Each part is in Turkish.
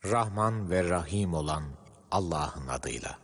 Rahman ve Rahim olan Allah'ın adıyla.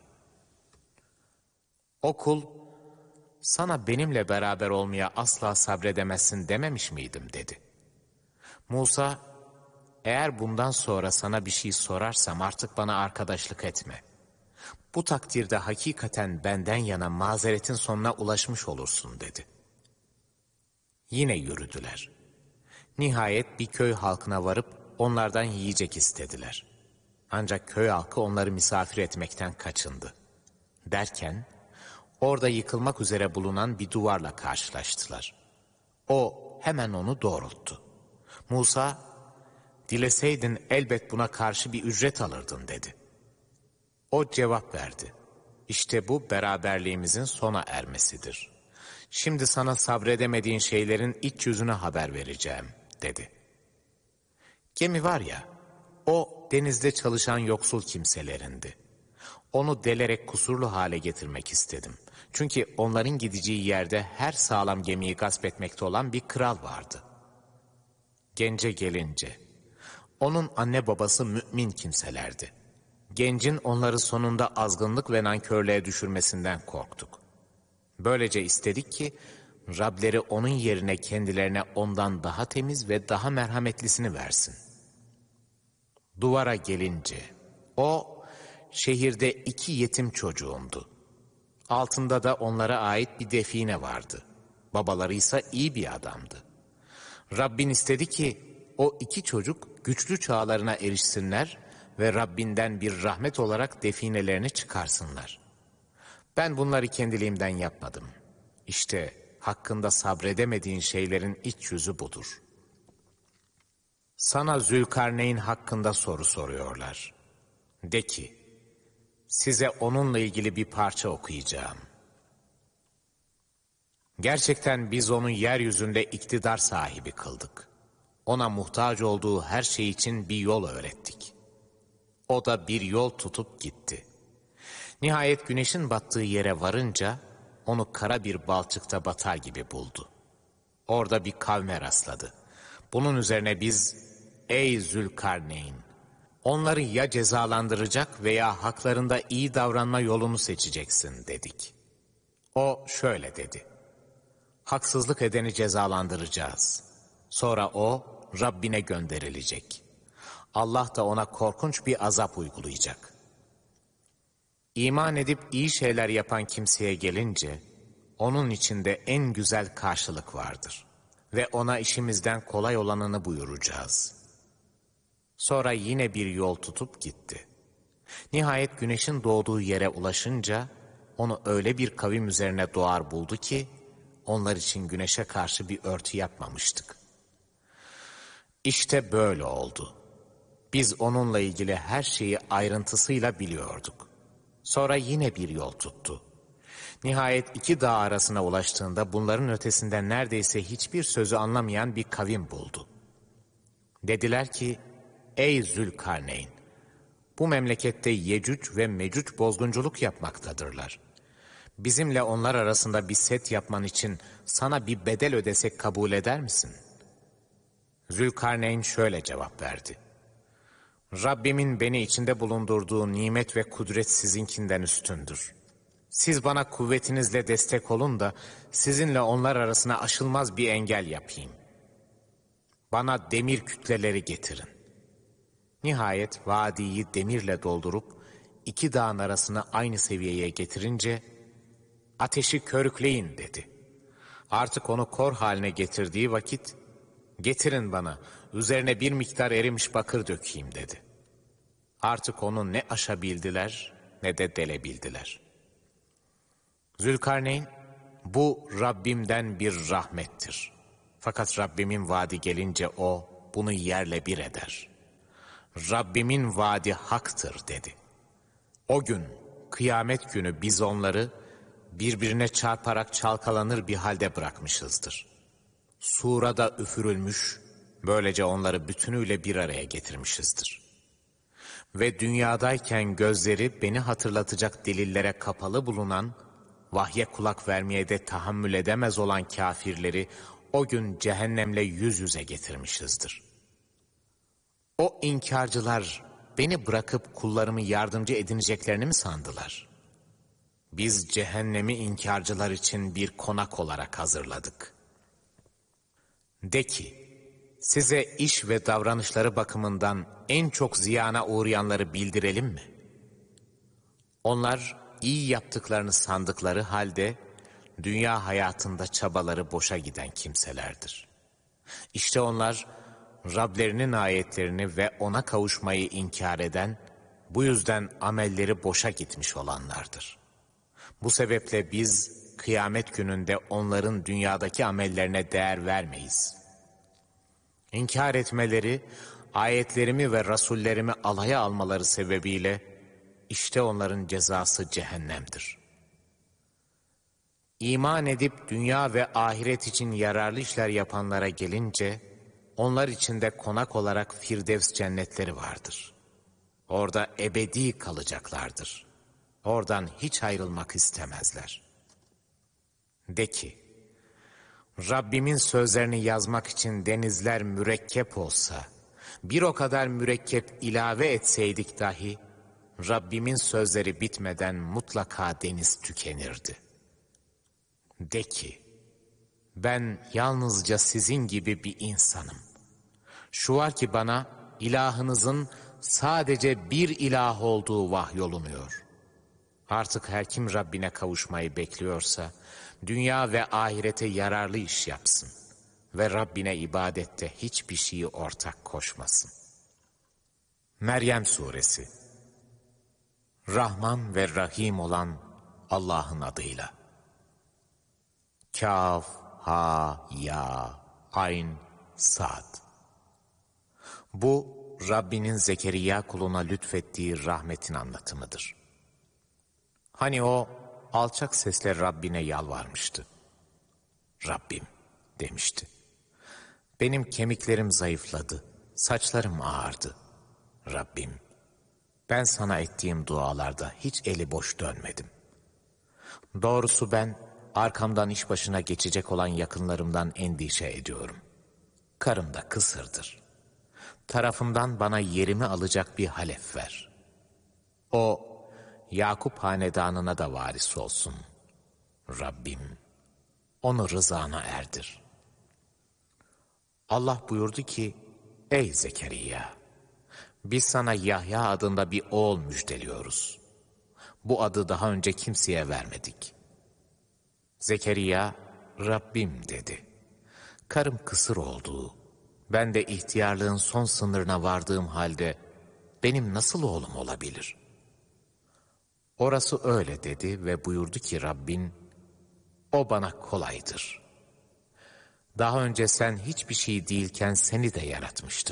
O kul, sana benimle beraber olmaya asla sabredemezsin dememiş miydim dedi. Musa, eğer bundan sonra sana bir şey sorarsam artık bana arkadaşlık etme. Bu takdirde hakikaten benden yana mazeretin sonuna ulaşmış olursun dedi. Yine yürüdüler. Nihayet bir köy halkına varıp onlardan yiyecek istediler. Ancak köy halkı onları misafir etmekten kaçındı. Derken orada yıkılmak üzere bulunan bir duvarla karşılaştılar. O hemen onu doğrulttu. Musa, dileseydin elbet buna karşı bir ücret alırdın dedi. O cevap verdi. İşte bu beraberliğimizin sona ermesidir. Şimdi sana sabredemediğin şeylerin iç yüzüne haber vereceğim dedi. Gemi var ya, o denizde çalışan yoksul kimselerindi. Onu delerek kusurlu hale getirmek istedim. Çünkü onların gideceği yerde her sağlam gemiyi gasp etmekte olan bir kral vardı. Gence gelince, onun anne babası mümin kimselerdi. Gencin onları sonunda azgınlık ve nankörlüğe düşürmesinden korktuk. Böylece istedik ki, Rableri onun yerine kendilerine ondan daha temiz ve daha merhametlisini versin. Duvara gelince, o şehirde 2 yetim çocuğumdu. Altında da onlara ait bir define vardı. Babaları ise iyi bir adamdı. Rabbin istedi ki o 2 çocuk güçlü çağlarına erişsinler ve Rabbinden bir rahmet olarak definelerini çıkarsınlar. Ben bunları kendiliğimden yapmadım. İşte hakkında sabredemediğin şeylerin iç yüzü budur. Sana Zülkarneyn hakkında soru soruyorlar. De ki, size onunla ilgili bir parça okuyacağım. Gerçekten biz onu yeryüzünde iktidar sahibi kıldık. Ona muhtaç olduğu her şey için bir yol öğrettik. O da bir yol tutup gitti. Nihayet güneşin battığı yere varınca onu kara bir balçıkta batar gibi buldu. Orada bir kavme rastladı. Bunun üzerine biz, ey Zülkarneyn, onları ya cezalandıracak veya haklarında iyi davranma yolunu seçeceksin dedik. O şöyle dedi. Haksızlık edeni cezalandıracağız. Sonra o Rabbine gönderilecek. Allah da ona korkunç bir azap uygulayacak. İman edip iyi şeyler yapan kimseye gelince, onun içinde en güzel karşılık vardır. Ve ona işimizden kolay olanını buyuracağız. Sonra yine bir yol tutup gitti. Nihayet güneşin doğduğu yere ulaşınca, onu öyle bir kavim üzerine doğar buldu ki, onlar için güneşe karşı bir örtü yapmamıştık. İşte böyle oldu. Biz onunla ilgili her şeyi ayrıntısıyla biliyorduk. Sonra yine bir yol tuttu. Nihayet 2 dağ arasına ulaştığında bunların ötesinden neredeyse hiçbir sözü anlamayan bir kavim buldu. Dediler ki, ey Zülkarneyn, bu memlekette Yecüc ve Mecüc bozgunculuk yapmaktadırlar. Bizimle onlar arasında bir set yapman için sana bir bedel ödesek kabul eder misin? Zülkarneyn şöyle cevap verdi. Rabbimin beni içinde bulundurduğu nimet ve kudret sizinkinden üstündür. Siz bana kuvvetinizle destek olun da sizinle onlar arasına aşılmaz bir engel yapayım. Bana demir kütleleri getirin. Nihayet vadiyi demirle doldurup 2 dağın arasını aynı seviyeye getirince ateşi körükleyin dedi. Artık onu kor haline getirdiği vakit getirin bana üzerine bir miktar erimiş bakır dökeyim dedi. Artık onu ne aşabildiler ne de delebildiler. Zülkarneyn, bu Rabbimden bir rahmettir. Fakat Rabbimin vaadi gelince o bunu yerle bir eder. Rabbimin vaadi haktır dedi. O gün, kıyamet günü biz onları birbirine çarparak çalkalanır bir halde bırakmışızdır. Surada üfürülmüş, böylece onları bütünüyle bir araya getirmişizdir. Ve dünyadayken gözleri beni hatırlatacak delillere kapalı bulunan, vahye kulak vermeye de tahammül edemez olan kafirleri o gün cehennemle yüz yüze getirmişizdir. O inkarcılar beni bırakıp kullarımı yardımcı edineceklerini mi sandılar? Biz cehennemi inkarcılar için bir konak olarak hazırladık. De ki, size iş ve davranışları bakımından en çok ziyana uğrayanları bildirelim mi? Onlar iyi yaptıklarını sandıkları halde dünya hayatında çabaları boşa giden kimselerdir. İşte onlar Rablerinin ayetlerini ve ona kavuşmayı inkar eden, bu yüzden amelleri boşa gitmiş olanlardır. Bu sebeple biz kıyamet gününde onların dünyadaki amellerine değer vermeyiz. İnkar etmeleri, ayetlerimi ve rasullerimi alaya almaları sebebiyle işte onların cezası cehennemdir. İman edip dünya ve ahiret için yararlı işler yapanlara gelince, onlar için de konak olarak Firdevs cennetleri vardır. Orada ebedi kalacaklardır. Oradan hiç ayrılmak istemezler. De ki, Rabbimin sözlerini yazmak için denizler mürekkep olsa, bir o kadar mürekkep ilave etseydik dahi, Rabbimin sözleri bitmeden mutlaka deniz tükenirdi. De ki, ben yalnızca sizin gibi bir insanım. Şu var ki bana ilahınızın sadece bir ilah olduğu vahyolunuyor. Artık her kim Rabbine kavuşmayı bekliyorsa, dünya ve ahirete yararlı iş yapsın ve Rabbine ibadette hiçbir şeyi ortak koşmasın. Meryem Suresi. Rahman ve Rahim olan Allah'ın adıyla. Kaf, ha, ya, ayn, sad. Bu, Rabbinin Zekeriya kuluna lütfettiği rahmetin anlatımıdır. Hani o, alçak sesle Rabbine yalvarmıştı. Rabbim, demişti. Benim kemiklerim zayıfladı, saçlarım ağardı. Rabbim, ben sana ettiğim dualarda hiç eli boş dönmedim. Doğrusu ben, arkamdan iş başına geçecek olan yakınlarımdan endişe ediyorum. Karım da kısırdır. Tarafımdan bana yerimi alacak bir halef ver. O, Yakup hanedanına da varis olsun. Rabbim, onu rızana erdir. Allah buyurdu ki, ey Zekeriya, biz sana Yahya adında bir oğul müjdeliyoruz. Bu adı daha önce kimseye vermedik. Zekeriya, Rabbim dedi. Karım kısır olduğu, ben de ihtiyarlığın son sınırına vardığım halde benim nasıl oğlum olabilir? Orası öyle dedi ve buyurdu ki Rabbin, o bana kolaydır. Daha önce sen hiçbir şey değilken seni de yaratmıştım.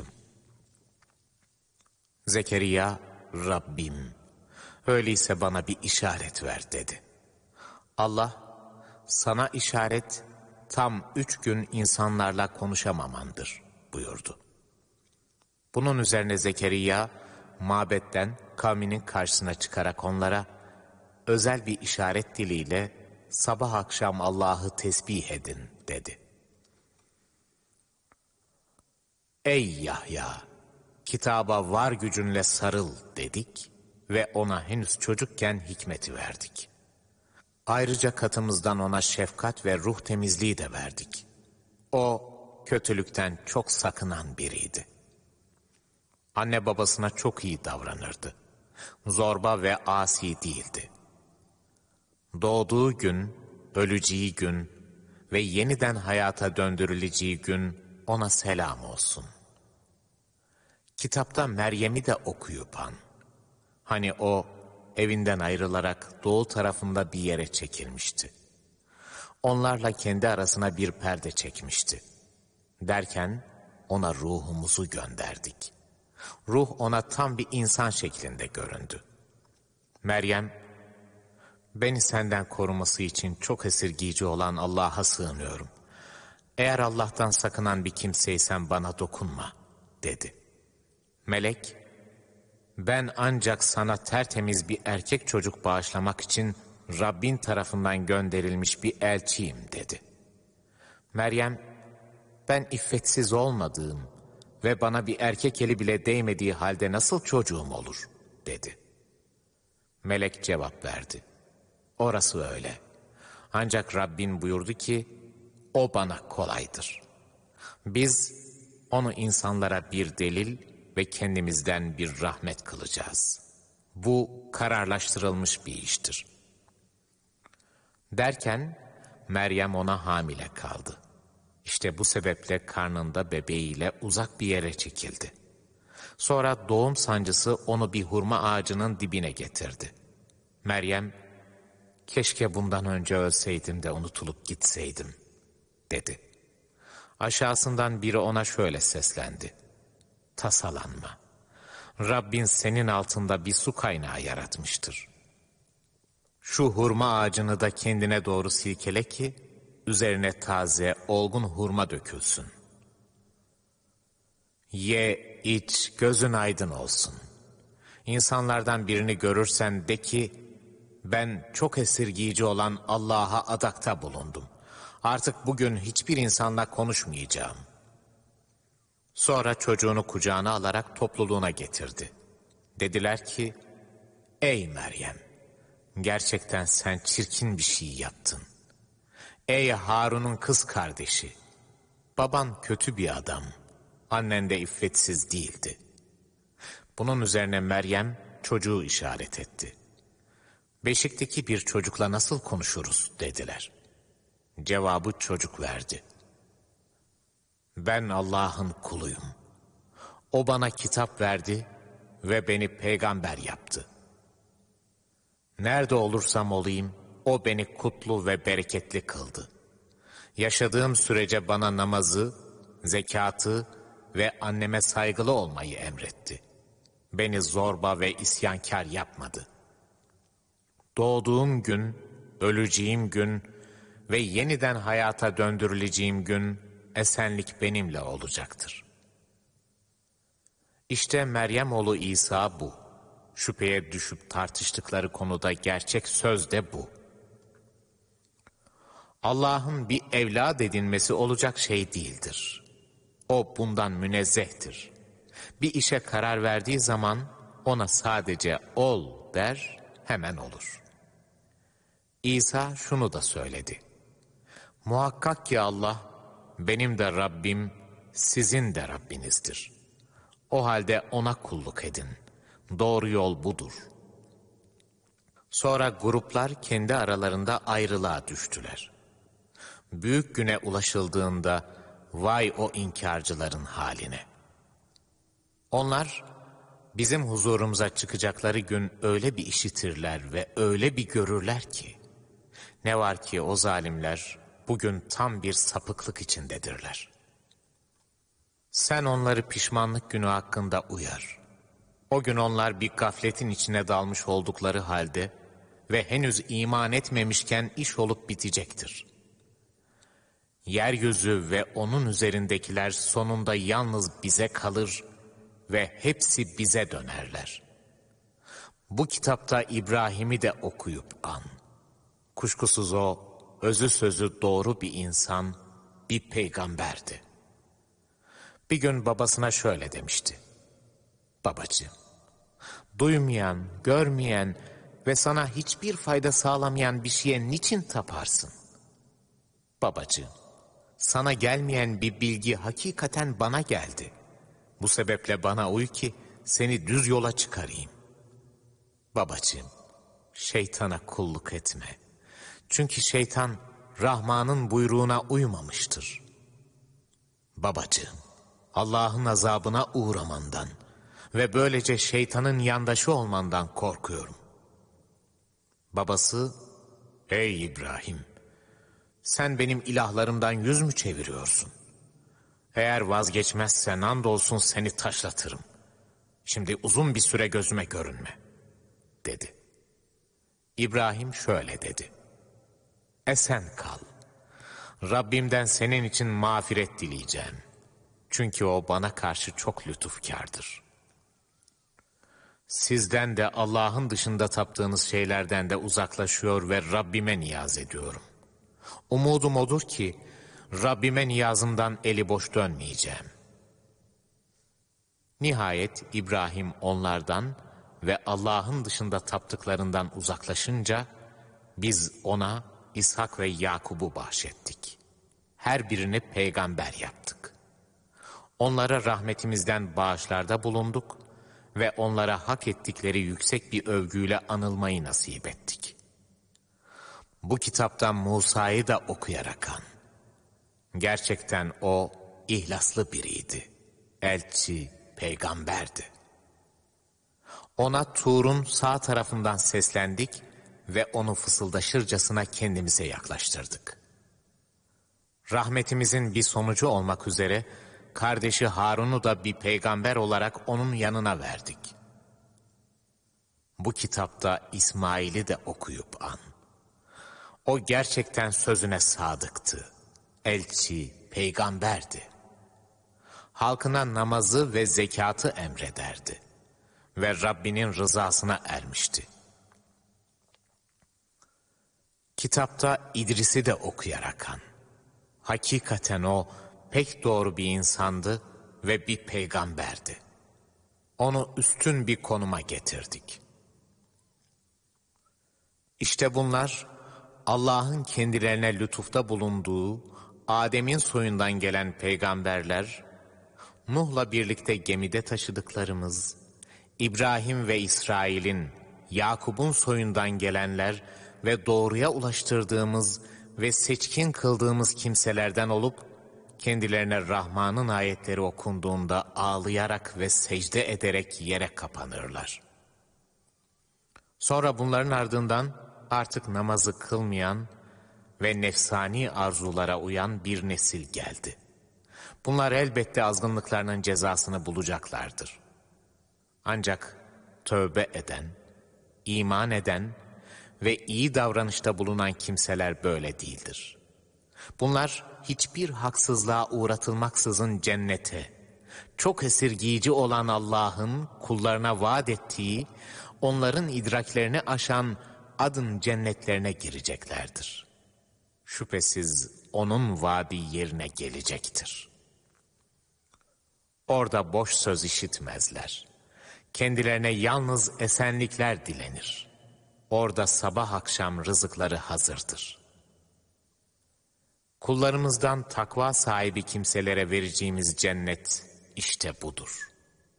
Zekeriya, Rabbim, öyleyse bana bir işaret ver dedi. Allah, sana işaret tam 3 gün insanlarla konuşamamandır buyurdu. Bunun üzerine Zekeriya, mabetten kavminin karşısına çıkarak onlara, özel bir işaret diliyle sabah akşam Allah'ı tesbih edin dedi. Ey Yahya! Kitaba var gücünle sarıl dedik ve ona henüz çocukken hikmeti verdik. Ayrıca katımızdan ona şefkat ve ruh temizliği de verdik. O kötülükten çok sakınan biriydi. Anne babasına çok iyi davranırdı. Zorba ve asi değildi. Doğduğu gün, öleceği gün ve yeniden hayata döndürüleceği gün ona selam olsun. Kitapta Meryem'i de okuyup an. Hani o evinden ayrılarak doğu tarafında bir yere çekilmişti. Onlarla kendi arasına bir perde çekmişti. Derken ona ruhumuzu gönderdik. Ruh ona tam bir insan şeklinde göründü. Meryem, beni senden koruması için çok esirgici olan Allah'a sığınıyorum. Eğer Allah'tan sakınan bir kimseysen bana dokunma, dedi. Melek, ben ancak sana tertemiz bir erkek çocuk bağışlamak için Rabbin tarafından gönderilmiş bir elçiyim, dedi. Meryem, ben iffetsiz olmadığım, ve bana bir erkek eli bile değmediği halde nasıl çocuğum olur?" dedi. Melek cevap verdi. "Orası öyle. Ancak Rabbin buyurdu ki, o bana kolaydır. Biz onu insanlara bir delil ve kendimizden bir rahmet kılacağız. Bu kararlaştırılmış bir iştir." Derken Meryem ona hamile kaldı. İşte bu sebeple karnında bebeğiyle uzak bir yere çekildi. Sonra doğum sancısı onu bir hurma ağacının dibine getirdi. Meryem, "Keşke bundan önce ölseydim de unutulup gitseydim," dedi. Aşağısından biri ona şöyle seslendi: "Tasalanma. Rabbin senin altında bir su kaynağı yaratmıştır. Şu hurma ağacını da kendine doğru silkele ki üzerine taze, olgun hurma dökülsün. Ye, iç, gözün aydın olsun. İnsanlardan birini görürsen de ki, ben çok esirgiyici olan Allah'a adakta bulundum. Artık bugün hiçbir insanla konuşmayacağım." Sonra çocuğunu kucağına alarak topluluğuna getirdi. Dediler ki, "Ey Meryem, gerçekten sen çirkin bir şey yaptın. Ey Harun'un kız kardeşi, baban kötü bir adam, annen de iffetsiz değildi." Bunun üzerine Meryem çocuğu işaret etti. "Beşikteki bir çocukla nasıl konuşuruz?" dediler. Cevabı çocuk verdi. "Ben Allah'ın kuluyum. O bana kitap verdi ve beni peygamber yaptı. Nerede olursam olayım, o beni kutlu ve bereketli kıldı. Yaşadığım sürece bana namazı, zekatı ve anneme saygılı olmayı emretti. Beni zorba ve isyankar yapmadı. Doğduğum gün, öleceğim gün ve yeniden hayata döndürüleceğim gün esenlik benimle olacaktır." İşte Meryem oğlu İsa bu. Şüpheye düşüp tartıştıkları konuda gerçek söz de bu. Allah'ın bir evlat edinmesi olacak şey değildir. O bundan münezzehtir. Bir işe karar verdiği zaman ona sadece ol der, hemen olur. İsa şunu da söyledi: "Muhakkak ki Allah, benim de Rabbim, sizin de Rabbinizdir. O halde ona kulluk edin. Doğru yol budur." Sonra gruplar kendi aralarında ayrılığa düştüler. Büyük güne ulaşıldığında vay o inkarcıların haline. Onlar bizim huzurumuza çıkacakları gün öyle bir işitirler ve öyle bir görürler ki, ne var ki o zalimler bugün tam bir sapıklık içindedirler. Sen onları pişmanlık günü hakkında uyar. O gün onlar bir gafletin içine dalmış oldukları halde ve henüz iman etmemişken iş olup bitecektir. Yeryüzü ve onun üzerindekiler sonunda yalnız bize kalır ve hepsi bize dönerler. Bu kitapta İbrahim'i de okuyup an. Kuşkusuz o, özü sözü doğru bir insan, bir peygamberdi. Bir gün babasına şöyle demişti: "Babacığım, duymayan, görmeyen ve sana hiçbir fayda sağlamayan bir şeye niçin taparsın? Babacığım, sana gelmeyen bir bilgi hakikaten bana geldi. Bu sebeple bana uy ki seni düz yola çıkarayım. Babacığım, şeytana kulluk etme. Çünkü şeytan Rahman'ın buyruğuna uymamıştır. Babacığım, Allah'ın azabına uğramandan ve böylece şeytanın yandaşı olmandan korkuyorum." Babası, "Ey İbrahim, sen benim ilahlarımdan yüz mü çeviriyorsun? Eğer vazgeçmezsen andolsun seni taşlatırım. Şimdi uzun bir süre gözüme görünme," dedi. İbrahim şöyle dedi: "Esen kal. Rabbimden senin için mağfiret dileyeceğim. Çünkü o bana karşı çok lütufkardır. Sizden de Allah'ın dışında taptığınız şeylerden de uzaklaşıyor ve Rabbime niyaz ediyorum. Umudum odur ki Rabbime niyazımdan eli boş dönmeyeceğim." Nihayet İbrahim onlardan ve Allah'ın dışında taptıklarından uzaklaşınca, biz ona İshak ve Yakub'u bahşettik. Her birini peygamber yaptık. Onlara rahmetimizden bağışlarda bulunduk ve onlara hak ettikleri yüksek bir övgüyle anılmayı nasip ettik. Bu kitaptan Musa'yı da okuyarak an. Gerçekten o ihlaslı biriydi. Elçi, peygamberdi. Ona Tur'un sağ tarafından seslendik ve onu fısıldaşırcasına kendimize yaklaştırdık. Rahmetimizin bir sonucu olmak üzere kardeşi Harun'u da bir peygamber olarak onun yanına verdik. Bu kitapta İsmail'i de okuyup an. O gerçekten sözüne sadıktı. Elçi, peygamberdi. Halkına namazı ve zekatı emrederdi. Ve Rabbinin rızasına ermişti. Kitapta İdris'i de okuyarak an. Hakikaten o pek doğru bir insandı ve bir peygamberdi. Onu üstün bir konuma getirdik. İşte bunlar Allah'ın kendilerine lütufta bulunduğu Adem'in soyundan gelen peygamberler, Nuh'la birlikte gemide taşıdıklarımız, İbrahim ve İsrail'in, Yakub'un soyundan gelenler ve doğruya ulaştırdığımız ve seçkin kıldığımız kimselerden olup, kendilerine Rahman'ın ayetleri okunduğunda ağlayarak ve secde ederek yere kapanırlar. Sonra bunların ardından artık namazı kılmayan ve nefsani arzulara uyan bir nesil geldi. Bunlar elbette azgınlıklarının cezasını bulacaklardır. Ancak tövbe eden, iman eden ve iyi davranışta bulunan kimseler böyle değildir. Bunlar hiçbir haksızlığa uğratılmaksızın cennete, çok esirgiyici olan Allah'ın kullarına vaat ettiği, onların idraklerini aşan adın cennetlerine gireceklerdir. Şüphesiz onun vaadi yerine gelecektir. Orada boş söz işitmezler. Kendilerine yalnız esenlikler dilenir. Orada sabah akşam rızıkları hazırdır. Kullarımızdan takva sahibi kimselere vereceğimiz cennet işte budur.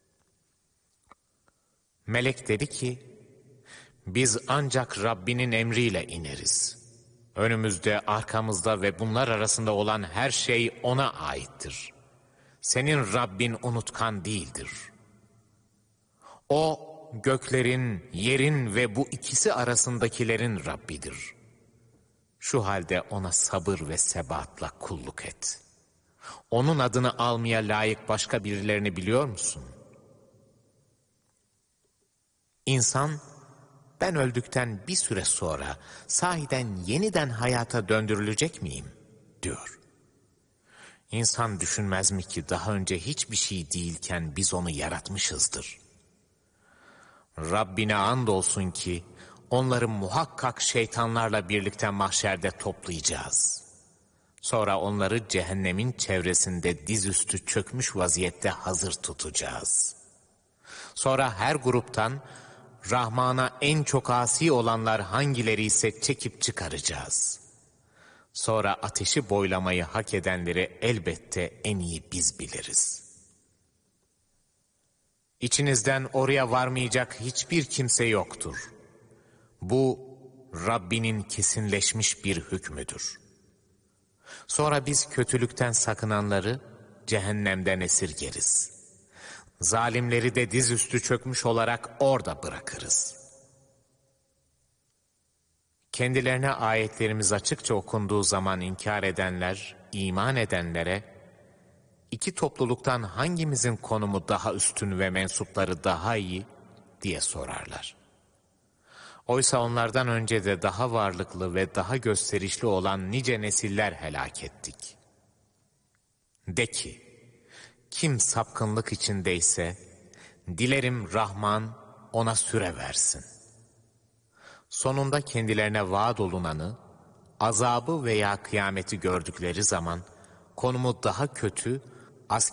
Melek dedi ki, biz ancak Rabbinin emriyle ineriz. Önümüzde, arkamızda ve bunlar arasında olan her şey ona aittir. Senin Rabbin unutkan değildir. O, göklerin, yerin ve bu ikisi arasındakilerin Rabbidir. Şu halde ona sabır ve sebatla kulluk et. Onun adını almaya layık başka birilerini biliyor musun? İnsan, ben öldükten bir süre sonra sahiden yeniden hayata döndürülecek miyim? diyor. İnsan düşünmez mi ki daha önce hiçbir şey değilken biz onu yaratmışızdır. Rabbine andolsun ki onları muhakkak şeytanlarla birlikte mahşerde toplayacağız. Sonra onları cehennemin çevresinde dizüstü çökmüş vaziyette hazır tutacağız. Sonra her gruptan Rahman'a en çok asi olanlar hangileri ise çekip çıkaracağız. Sonra ateşi boylamayı hak edenleri elbette en iyi biz biliriz. İçinizden oraya varmayacak hiçbir kimse yoktur. Bu Rabbinin kesinleşmiş bir hükmüdür. Sonra biz kötülükten sakınanları cehennemden esirgeriz. Zalimleri de dizüstü çökmüş olarak orada bırakırız. Kendilerine ayetlerimiz açıkça okunduğu zaman inkar edenler, iman edenlere, iki topluluktan hangimizin konumu daha üstün ve mensupları daha iyi diye sorarlar. Oysa onlardan önce de daha varlıklı ve daha gösterişli olan nice nesiller helak ettik. De ki, kim sapkınlık içindeyse, dilerim Rahman ona süre versin. Sonunda kendilerine vaat olunanı, azabı veya kıyameti gördükleri zaman, konumu daha kötü